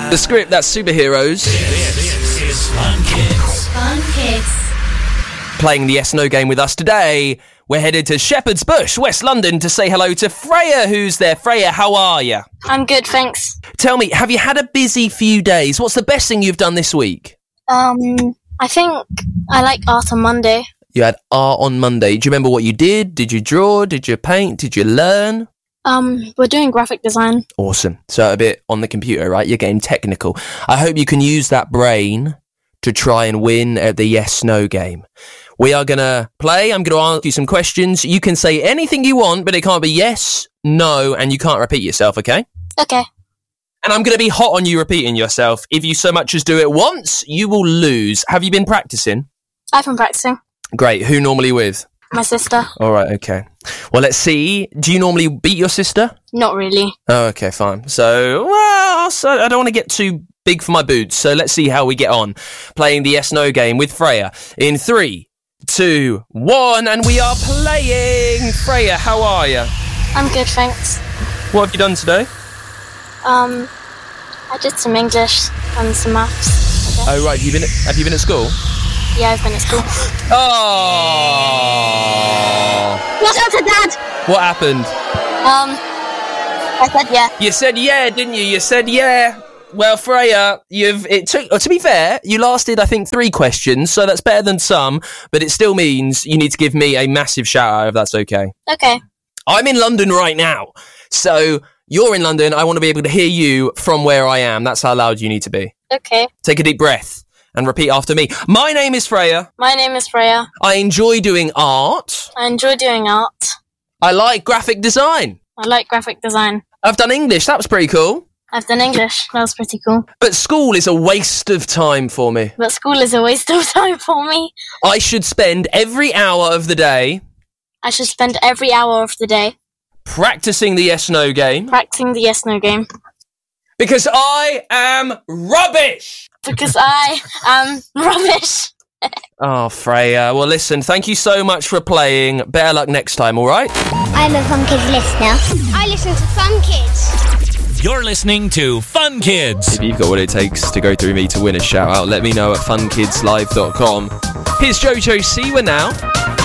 The script, that's Superheroes. This is Fun Kids. Fun Kids. Playing the Yes No game with us today. We're headed to Shepherd's Bush, West London, to say hello to Freya, who's there. Freya, how are you? I'm good, thanks. Tell me, have you had a busy few days? What's the best thing you've done this week? I think I like art on Monday. You had art on Monday. Do you remember what you did? Did you draw? Did you paint? Did you learn? We're doing graphic design. Awesome. So a bit on the computer, right? You're getting technical. I hope you can use that brain to try and win at the Yes No game. We are going to play. I'm going to ask you some questions. You can say anything you want, but it can't be yes, no, and you can't repeat yourself, okay? Okay. And I'm going to be hot on you repeating yourself. If you so much as do it once, you will lose. Have you been practicing? I've been practicing. Great. Who normally with? My sister. All right, okay. Well, let's see. Do you normally beat your sister? Not really. Oh, okay, fine. So I don't want to get too big for my boots, so let's see how we get on. Playing the Yes No game with Freya in 3, 2, 1, and we are playing. Freya, how are you? I'm good, thanks. What have you done today? I did some English and some maths. Oh, right. Have you been at school? Yeah, I've been at school. Oh! What's up to Dad? What happened? I said yeah. You said yeah, didn't you? You said yeah. Well, Freya, to be fair, you lasted, I think, 3 questions, so that's better than some, but it still means you need to give me a massive shout out if that's okay. Okay. I'm in London right now, so you're in London. I want to be able to hear you from where I am. That's how loud you need to be. Okay. Take a deep breath and repeat after me. My name is Freya. My name is Freya. I enjoy doing art. I enjoy doing art. I like graphic design. I like graphic design. I've done English. That was pretty cool. I've done English. That was pretty cool. But school is a waste of time for me. But school is a waste of time for me. I should spend every hour of the day... I should spend every hour of the day... practicing the Yes No game. Practicing the Yes No game. Because I am rubbish! Because I am rubbish. Oh, Freya. Well, listen, thank you so much for playing. Better luck next time, all right? I'm a Fun Kids listener. I listen to Fun Kids. You're listening to Fun Kids. If you've got what it takes to go through me to win a shout out, let me know at funkidslive.com. Here's Jojo Siwa now.